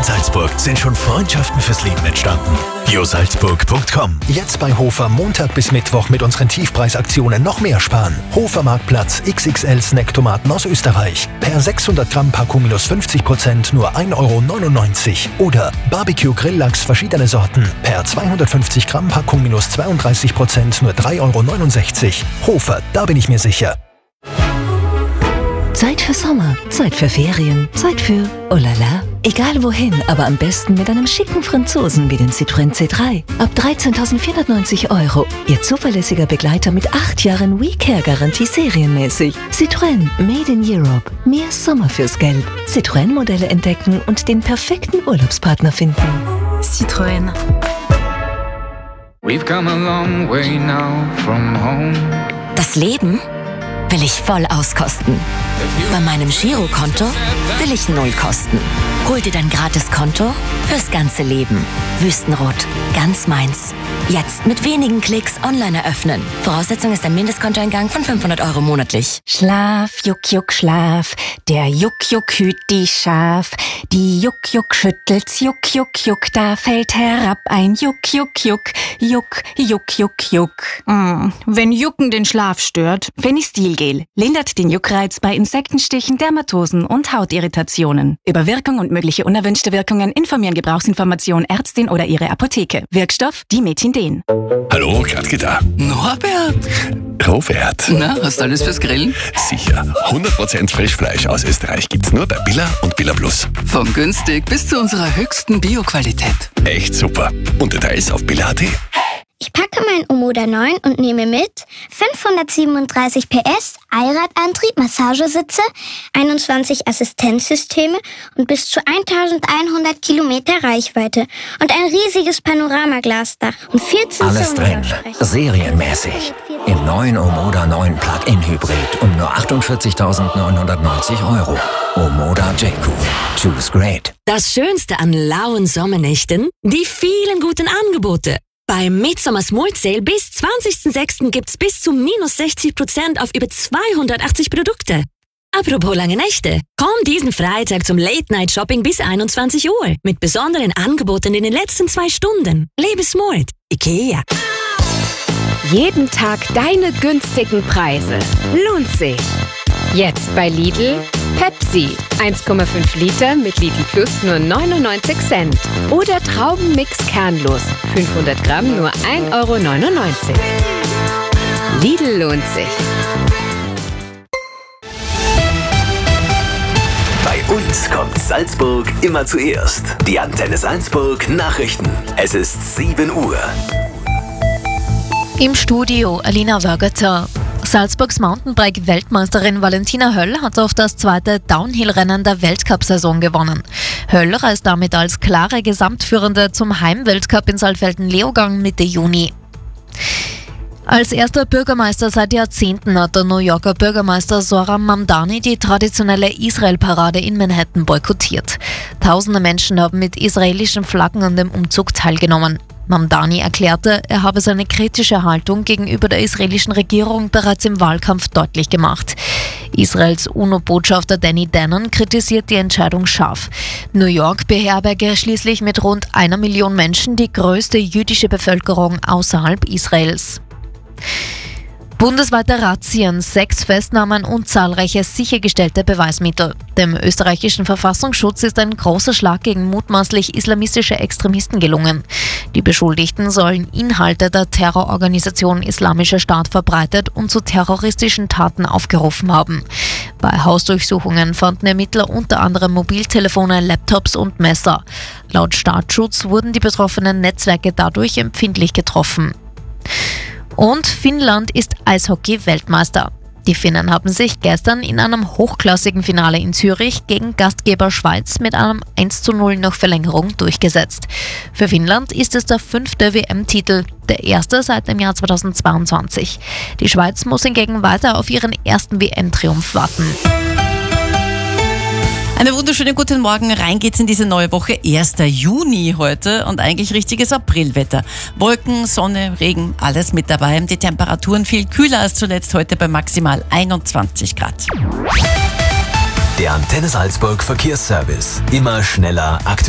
in Salzburg sind schon Freundschaften fürs Leben entstanden. josalzburg.com. Jetzt bei Hofer Montag bis Mittwoch mit unseren Tiefpreisaktionen noch mehr sparen. Hofer Marktplatz XXL Snacktomaten aus Österreich. Per 600 Gramm Packung minus 50% nur 1,99 €. Oder Barbecue Grilllachs verschiedene Sorten. Per 250 Gramm Packung minus 32% nur 3,69 €. Hofer, da bin ich mir sicher. Zeit für Sommer, Zeit für Ferien, Zeit für oh la la. Egal wohin, aber am besten mit einem schicken Franzosen wie den Citroën C3. Ab 13.490 €. Ihr zuverlässiger Begleiter mit 8 Jahren WeCare-Garantie serienmäßig. Citroën, made in Europe. Mehr Sommer fürs Geld. Citroën-Modelle entdecken und den perfekten Urlaubspartner finden. Citroën. We've come a long way now from home. Das Leben will ich voll auskosten. Bei meinem Girokonto will ich 0 kosten. Hol dir dein Gratiskonto fürs ganze Leben. Wüstenrot, ganz meins. Jetzt mit wenigen Klicks online eröffnen. Voraussetzung ist ein Mindestkontoeingang von 500 € monatlich. Schlaf, Juck, Juck, Schlaf. Der Juck, Juck hüt die Schaf. Die Juck, Juck schüttelt's, Juck, Juck, Juck. Da fällt herab ein Juck, Juck, Juck. Juck, Juck, Juck, Juck. Wenn Jucken den Schlaf stört, Fenistilgel lindert den Juckreiz bei Insektenstichen, Dermatosen und Hautirritationen. Über Wirkung und mögliche unerwünschte Wirkungen informieren Gebrauchsinformation Ärztin oder ihre Apotheke. Wirkstoff Dimethinden. Hallo, Gradke da. Norbert! Robert. Na, hast du alles fürs Grillen? Sicher. 100% Frischfleisch aus Österreich gibt's nur bei Billa und Billa Plus. Vom günstig bis zu unserer höchsten Bioqualität. Echt super. Und Details auf billa.at. Ich packe mein Omoda 9 und nehme mit 537 PS, Allradantrieb, Massagesitze, 21 Assistenzsysteme und bis zu 1100 Kilometer Reichweite und ein riesiges Panoramaglasdach und 14 Alles drin, serienmäßig. Im neuen Omoda 9 Plug-in Hybrid um nur 48.990 €. Omoda J-Cool. Choose great. Das Schönste an lauen Sommernächten? Die vielen guten Angebote. Beim Midsummer Small Sale bis 20.06. gibt's bis zu minus 60% auf über 280 Produkte. Apropos lange Nächte. Komm diesen Freitag zum Late-Night-Shopping bis 21 Uhr mit besonderen Angeboten in den letzten 2 Stunden. Lebe smart. IKEA. Jeden Tag deine günstigen Preise. Lohnt sich. Jetzt bei Lidl Pepsi 1,5 Liter mit Lidl Plus nur 99 Cent. Oder Traubenmix kernlos 500 Gramm nur 1,99 €. Lidl lohnt sich. Bei uns kommt Salzburg immer zuerst. Die Antenne Salzburg Nachrichten. Es ist 7 Uhr. Im Studio Alina Wörgeter. Salzburgs Mountainbike-Weltmeisterin Valentina Höll hat auch das zweite Downhill-Rennen der Weltcup-Saison gewonnen. Höll reist damit als klare Gesamtführende zum Heimweltcup in Saalfelden-Leogang Mitte Juni. Als erster Bürgermeister seit Jahrzehnten hat der New Yorker Bürgermeister Zohran Mamdani die traditionelle Israel-Parade in Manhattan boykottiert. Tausende Menschen haben mit israelischen Flaggen an dem Umzug teilgenommen. Mamdani erklärte, er habe seine kritische Haltung gegenüber der israelischen Regierung bereits im Wahlkampf deutlich gemacht. Israels UNO-Botschafter Danny Danon kritisiert die Entscheidung scharf. New York beherberge schließlich mit rund 1 Million Menschen die größte jüdische Bevölkerung außerhalb Israels. Bundesweite Razzien, 6 Festnahmen und zahlreiche sichergestellte Beweismittel. Dem österreichischen Verfassungsschutz ist ein großer Schlag gegen mutmaßlich islamistische Extremisten gelungen. Die Beschuldigten sollen Inhalte der Terrororganisation Islamischer Staat verbreitet und zu terroristischen Taten aufgerufen haben. Bei Hausdurchsuchungen fanden Ermittler unter anderem Mobiltelefone, Laptops und Messer. Laut Staatsschutz wurden die betroffenen Netzwerke dadurch empfindlich getroffen. Und Finnland ist Eishockey-Weltmeister. Die Finnen haben sich gestern in einem hochklassigen Finale in Zürich gegen Gastgeber Schweiz mit einem 1:0 nach Verlängerung durchgesetzt. Für Finnland ist es der 5. WM-Titel, der erste seit dem Jahr 2022. Die Schweiz muss hingegen weiter auf ihren ersten WM-Triumph warten. Einen wunderschönen guten Morgen, rein geht's in diese neue Woche. 1. Juni heute und eigentlich richtiges Aprilwetter. Wolken, Sonne, Regen, alles mit dabei. Die Temperaturen viel kühler als zuletzt, heute bei maximal 21 Grad. Der Antenne Salzburg Verkehrsservice. Immer schneller, aktuell.